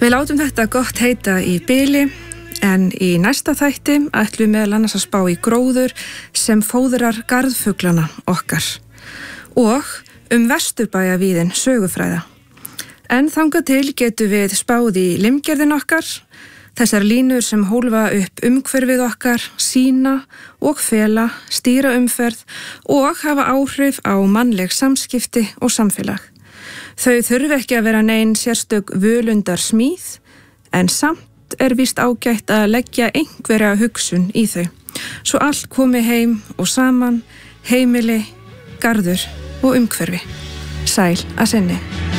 Við látum þetta gott heita í bili, en í næsta þætti ætlum við meðal annars að spá í gróður sem fóðrar garðfuglana okkar og Vesturbæjavíðin sögufræða. En þangað til getum við spáð í limgerðin okkar, þessar línur sem hólfa upp umhverfið okkar, sýna og fela, stýra umferð og hafa áhrif á mannleg samskipti og samfélag. Þau þurfi ekki að vera nein sérstök völundar smíð, en samt víst ágætt að leggja einhverja hugsun í þau, svo allt komi heim og saman, heimili, garður og umhverfi. Sæl að sinni.